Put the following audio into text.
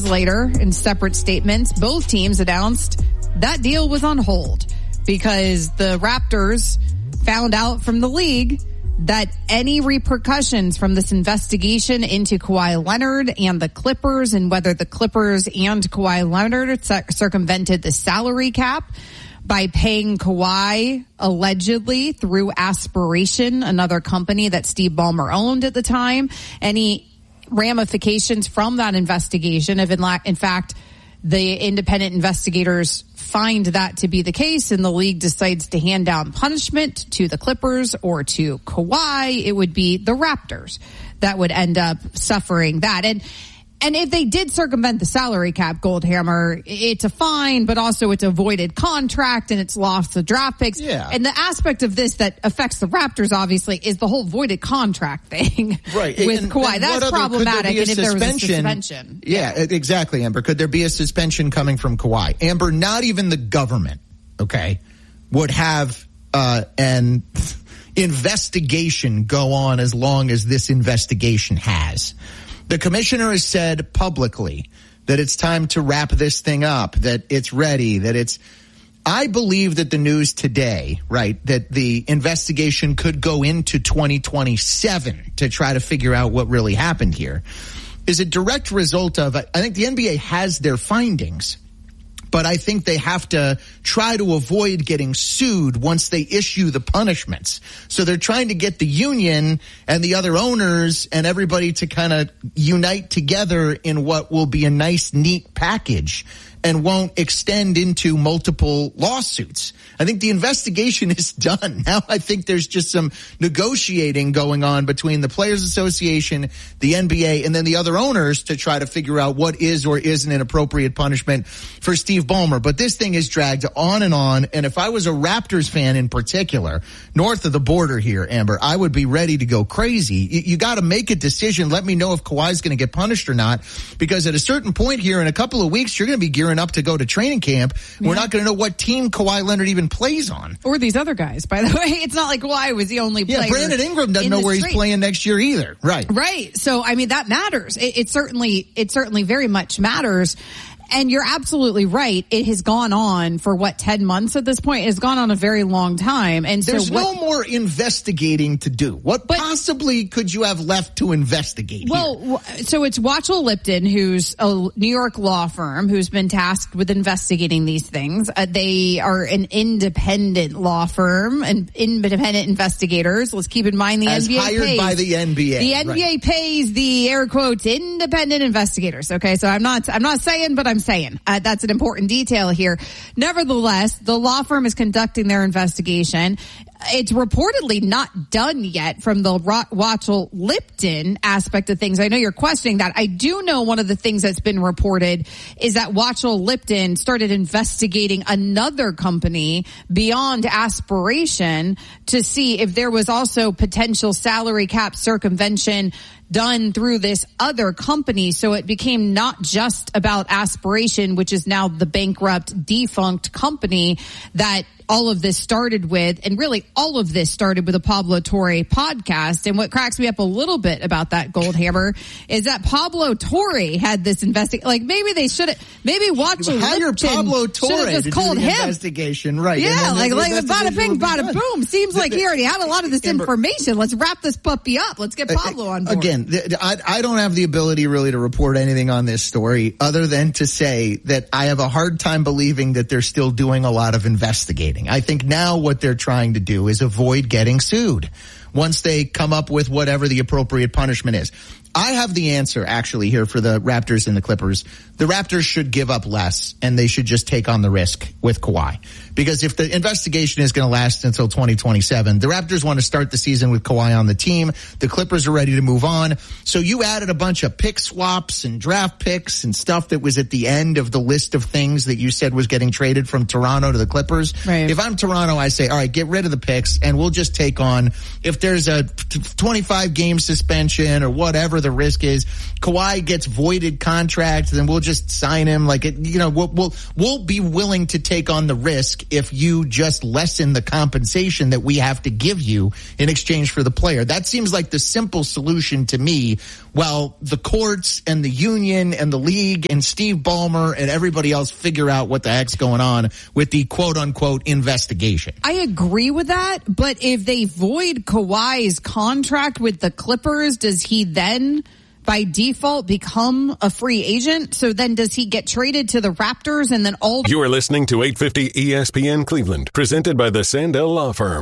later, in separate statements, both teams announced that deal was on hold because the Raptors found out from the league that any repercussions from this investigation into Kawhi Leonard and the Clippers, and whether the Clippers and Kawhi Leonard circumvented the salary cap by paying Kawhi allegedly through Aspiration, another company that Steve Ballmer owned at the time, any ramifications from that investigation, if in fact the independent investigators find that to be the case and the league decides to hand down punishment to the Clippers or to Kawhi, it would be the Raptors that would end up suffering that. And if they did circumvent the salary cap, Goldhammer, it's a fine, but also it's a voided contract and it's lost the draft picks. Yeah. And the aspect of this that affects the Raptors, obviously, is the whole voided contract thing right. with Kawhi. That's problematic. And if there was a suspension. Yeah, exactly, Amber. Could there be a suspension coming from Kawhi? Amber, not even the government, okay, would have an investigation go on as long as this investigation has. The commissioner has said publicly that it's time to wrap this thing up, that it's ready, that it's... I believe that the news today, right, that the investigation could go into 2027 to try to figure out what really happened here, is a direct result of, I think the NBA has their findings, but I think they have to try to avoid getting sued once they issue the punishments. So they're trying to get the union and the other owners and everybody to kind of unite together in what will be a nice, neat package and won't extend into multiple lawsuits. I think the investigation is done. Now I think there's just some negotiating going on between the Players Association, the NBA, and then the other owners to try to figure out what is or isn't an appropriate punishment for Steve Ballmer. But this thing is dragged on. And if I was a Raptors fan in particular, north of the border here, Amber, I would be ready to go crazy. You got to make a decision. Let me know if Kawhi's going to get punished or not, because at a certain point here in a couple of weeks, you're going to be gearing up to go to training camp. Yeah. We're not going to know what team Kawhi Leonard even plays on. Or these other guys, by the way. It's not like Kawhi was the only player. Yeah, Brandon Ingram doesn't know where he's playing next year either. Right. Right. So, I mean, that matters. It certainly very much matters. And you're absolutely right. It has gone on for 10 months at this point. It has gone on a very long time. And there's so no more investigating to do. What possibly could you have left to investigate? Well, so it's Watchell Lipton, who's a New York law firm who's been tasked with investigating these things. They are an independent law firm and independent investigators. Let's keep in mind the NBA hired by the NBA. The NBA pays the air quotes independent investigators. Okay, so I'm not saying, but I'm saying. That's an important detail here. Nevertheless, the law firm is conducting their investigation. It's reportedly not done yet from the Watchell Lipton aspect of things. I know you're questioning that. I do know one of the things that's been reported is that Watchell Lipton started investigating another company beyond Aspiration to see if there was also potential salary cap circumvention done through this other company. So it became not just about Aspiration, which is now the bankrupt, defunct company that all of this started with, and really all of this started with a Pablo Torre podcast. And what cracks me up a little bit about that, Goldhammer, is that Pablo Torre had this maybe they should have, maybe Watchell Lipton Pablo Torre should have just called him. Investigation, right? Yeah, like bada bing, bada boom. Seems like he already had a lot of this information. Let's wrap this puppy up. Let's get Pablo on board. Again, I don't have the ability really to report anything on this story other than to say that I have a hard time believing that they're still doing a lot of investigating. I think now what they're trying to do is avoid getting sued once they come up with whatever the appropriate punishment is. I have the answer actually here for the Raptors and the Clippers. The Raptors should give up less and they should just take on the risk with Kawhi. Because if the investigation is going to last until 2027, the Raptors want to start the season with Kawhi on the team. The Clippers are ready to move on. So you added a bunch of pick swaps and draft picks and stuff that was at the end of the list of things that you said was getting traded from Toronto to the Clippers. Right. If I'm Toronto, I say, all right, get rid of the picks and we'll just take on, if there's a 25 game suspension or whatever whatever the risk is. Kawhi gets voided contract, then we'll just sign him. Like, we'll be willing to take on the risk if you just lessen the compensation that we have to give you in exchange for the player. That seems like the simple solution to me. While the courts and the union and the league and Steve Ballmer and everybody else figure out what the heck's going on with the quote-unquote investigation. I agree with that, but if they void Kawhi's contract with the Clippers, does he then by default become a free agent? So then does he get traded to the Raptors and then all... You are listening to 850 ESPN Cleveland, presented by the Sandell Law Firm.